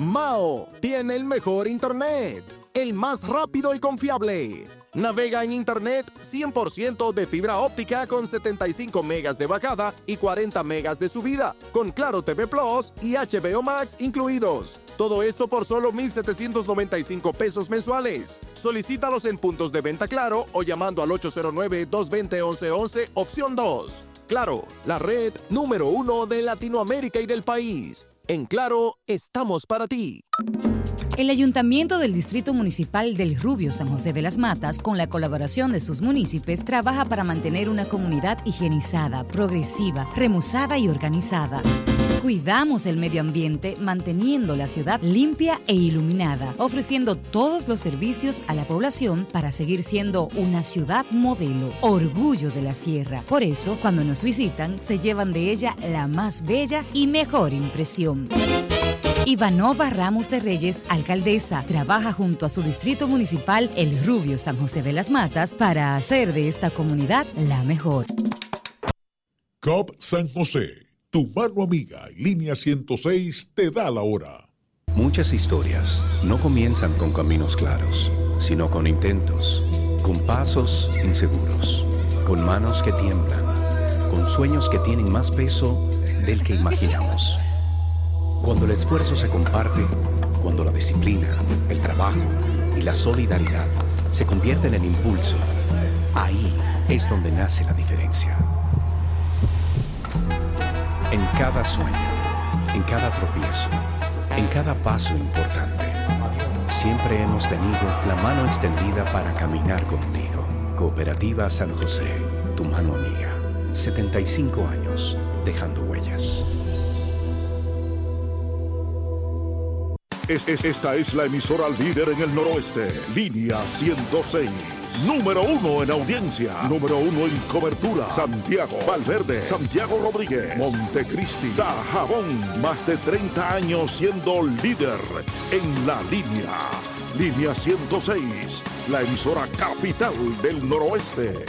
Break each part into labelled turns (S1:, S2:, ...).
S1: Mao tiene el mejor internet, el más rápido y confiable. Navega en internet 100% de fibra óptica con 75 megas de bajada y 40 megas de subida, con Claro TV Plus y HBO Max incluidos. Todo esto por solo 1,795 pesos mensuales. Solicítalos en puntos de venta Claro o llamando al 809-220-1111, opción 2. Claro, la red número 1 de Latinoamérica y del país. En Claro, estamos para ti.
S2: El Ayuntamiento del Distrito Municipal del Rubio San José de las Matas, con la colaboración de sus municipios, trabaja para mantener una comunidad higienizada, progresiva, remozada y organizada. Cuidamos el medio ambiente manteniendo la ciudad limpia e iluminada, ofreciendo todos los servicios a la población para seguir siendo una ciudad modelo, orgullo de la sierra. Por eso, cuando nos visitan, se llevan de ella la más bella y mejor impresión. Ivanova Ramos de Reyes, alcaldesa, trabaja junto a su distrito municipal El Rubio San José de las Matas para hacer de esta comunidad la mejor.
S3: COP San José, tu mano amiga y línea 106 te da la hora.
S4: Muchas historias no comienzan con caminos claros, sino con intentos, con pasos inseguros, con manos que tiemblan, con sueños que tienen más peso del que imaginamos. Cuando el esfuerzo se comparte, cuando la disciplina, el trabajo y la solidaridad se convierten en impulso, ahí es donde nace la diferencia. En cada sueño, en cada tropiezo, en cada paso importante, siempre hemos tenido la mano extendida para caminar contigo. Cooperativa San José, tu mano amiga. 75 años dejando huellas.
S3: Esta es la emisora líder en el noroeste. Línea 106. Número 1 en audiencia. Número 1 en cobertura. Santiago, Valverde, Santiago Rodríguez, Montecristi, Dajabón. Más de 30 años siendo líder en la línea. Línea 106. La emisora capital del noroeste.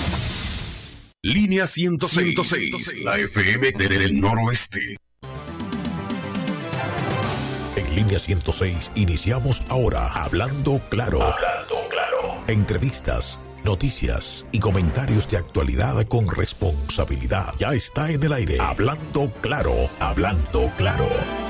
S5: Línea 106. La FM del noroeste.
S3: Línea 106, iniciamos ahora Hablando Claro. Hablando Claro. Entrevistas, noticias y comentarios de actualidad con responsabilidad. Ya está en el aire. Hablando Claro. Hablando Claro.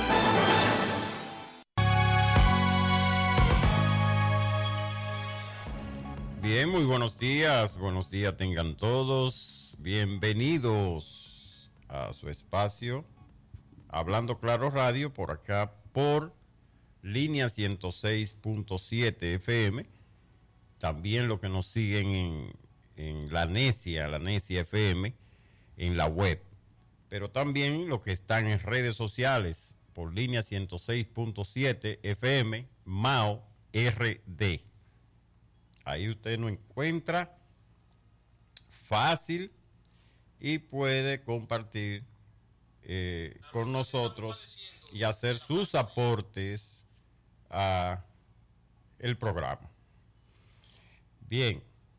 S6: Bien, muy buenos días. Buenos días tengan todos. Bienvenidos a su espacio Hablando Claro Radio, por acá por línea 106.7 FM. También lo que nos siguen en la Necia FM, en la web. Pero también lo que están en redes sociales por línea 106.7 FM, Mao RD. Ahí usted nos encuentra fácil y puede compartir con nosotros y hacer sus aportes a el programa. Bien.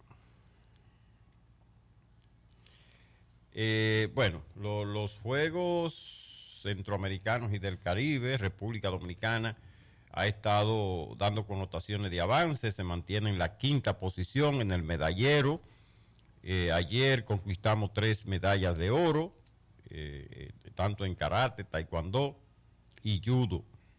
S6: Bueno, los Juegos Centroamericanos y del Caribe, República Dominicana ha estado dando connotaciones de avance, se mantiene en la 5ª posición en el medallero. Ayer conquistamos 3 medallas de oro, tanto en karate, taekwondo y judo.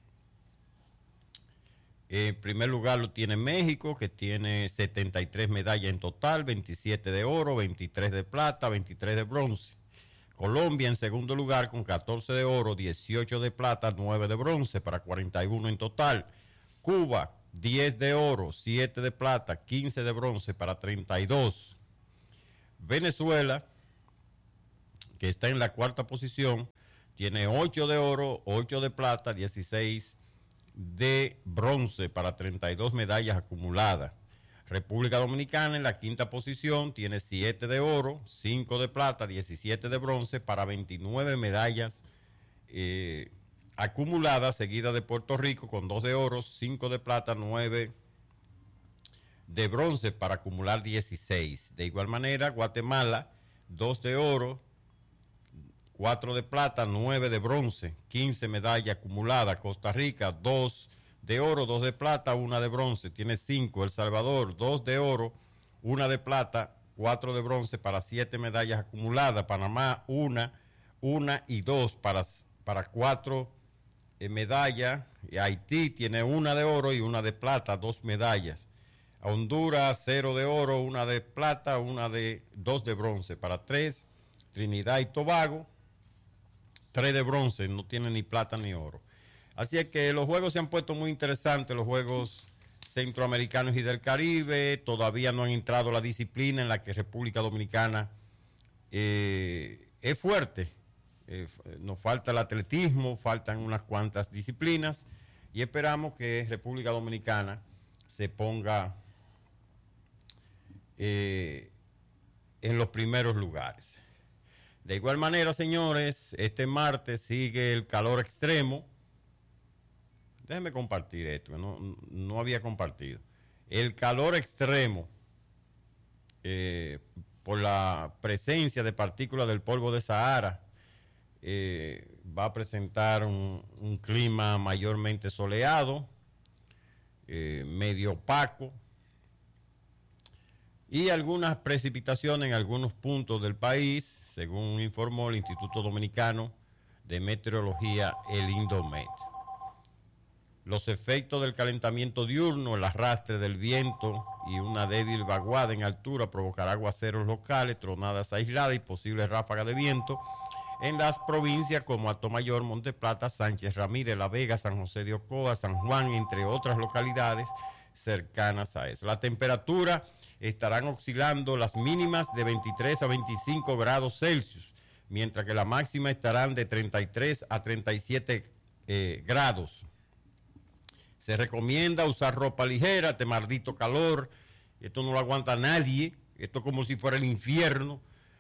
S6: En primer lugar lo tiene México, que tiene 73 medallas en total, 27 de oro, 23 de plata, 23 de bronce. Colombia en segundo lugar con 14 de oro, 18 de plata, 9 de bronce, para 41 en total. Cuba, 10 de oro, 7 de plata, 15 de bronce, para 32. Venezuela, que está en la 4ª posición, tiene 8 de oro, 8 de plata, 16 de bronce, para 32 medallas acumuladas. República Dominicana en la 5ª posición tiene 7 de oro, 5 de plata, 17 de bronce, para 29 medallas acumuladas, seguida de Puerto Rico con 2 de oro, 5 de plata, 9 de bronce, para acumular 16. De igual manera, Guatemala, 2 de oro, 4 de plata, 9 de bronce, 15 medallas acumuladas. Costa Rica, 2 de oro, 2 de plata, 1 de bronce, tiene 5. El Salvador, 2 de oro, 1 de plata, 4 de bronce para 7 medallas acumuladas. Panamá, 1 y 2 para 4 medallas. Haití tiene 1 de oro y 1 de plata, 2 medallas. Honduras, 0 de oro, 1 de plata, 2 de bronce para 3. Trinidad y Tobago, 3 de bronce, no tiene ni plata ni oro. Así es que los juegos se han puesto muy interesantes, los juegos centroamericanos y del Caribe. Todavía no han entrado la disciplina en la que República Dominicana es fuerte. Nos falta el atletismo, faltan unas cuantas disciplinas y esperamos que República Dominicana se ponga en los primeros lugares. De igual manera, señores, este martes sigue el calor extremo. Déjenme compartir esto, que no había compartido. El calor extremo, por la presencia de partículas del polvo de Sahara, va a presentar un clima mayormente soleado, medio opaco, y algunas precipitaciones en algunos puntos del país, según informó el Instituto Dominicano de Meteorología, el INDOMET. Los efectos del calentamiento diurno, el arrastre del viento y una débil vaguada en altura provocará aguaceros locales, tronadas aisladas y posibles ráfagas de viento en las provincias como Atomayor, Monteplata, Sánchez Ramírez, La Vega, San José de Ocoa, San Juan, entre otras localidades cercanas a eso. La temperatura estarán oscilando las mínimas de 23 a 25 grados Celsius, mientras que la máxima estarán de 33 a 37 grados. Se recomienda usar ropa ligera, este maldito calor, esto no lo aguanta nadie, esto es como si fuera el infierno.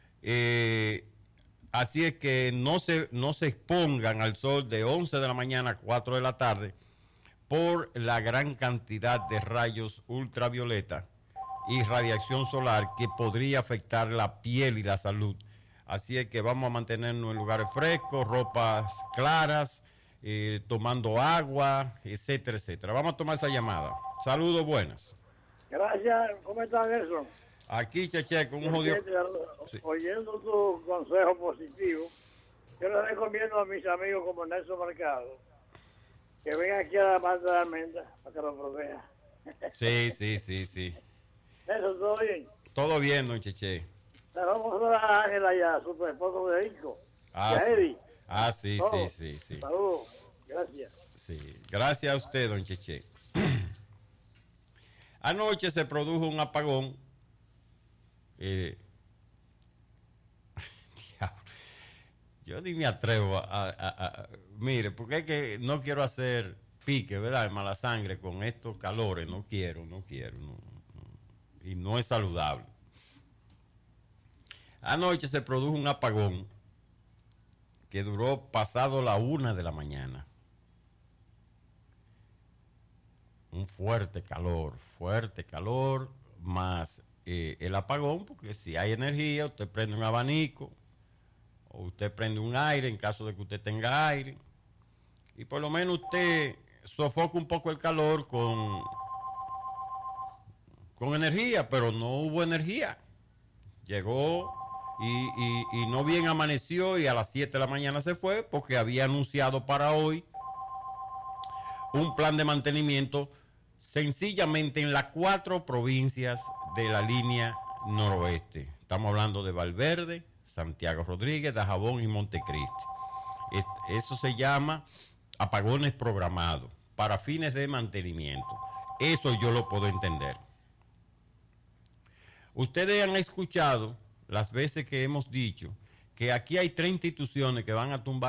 S6: Así es que no se expongan al sol de 11 de la mañana a 4 de la tarde por la gran cantidad de rayos ultravioleta y radiación solar que podría afectar la piel y la salud. Así es que vamos a mantenernos en lugares frescos, ropas claras, tomando agua, etcétera, etcétera. Vamos a tomar esa llamada. Saludos, buenas.
S7: Gracias. ¿Cómo estás, Nelson?
S6: Aquí, Cheche, con un jodido...
S7: Sí. Oyendo tu consejo positivo, yo le recomiendo a mis amigos como Nelson Mercado que vengan aquí a la parte de la almendra para que lo provea.
S6: Sí.
S7: Nelson, ¿todo bien?
S6: Todo bien, don Cheche.
S7: Vamos a Ángela ya, su esposo de Rico.
S6: Sí.
S7: Saludos. Gracias.
S6: Sí, gracias a usted, don Cheche. Anoche se produjo un apagón. Yo ni me atrevo mire, porque es que no quiero hacer pique, ¿verdad? Mala sangre con estos calores, no quiero. Y no es saludable. Anoche se produjo un apagón que duró pasado la 1 de la mañana. Un fuerte calor, más el apagón, porque si hay energía, usted prende un abanico, o usted prende un aire en caso de que usted tenga aire, y por lo menos usted sofoca un poco el calor con energía, pero no hubo energía. Llegó y no bien amaneció y a las 7 de la mañana se fue porque había anunciado para hoy un plan de mantenimiento sencillamente en las 4 provincias de la línea noroeste. Estamos hablando de Valverde, Santiago Rodríguez, Dajabón y Montecristi. Eso se llama apagones programados para fines de mantenimiento. Eso yo lo puedo entender. Ustedes han escuchado las veces que hemos dicho que aquí hay 3 instituciones que van a tumbar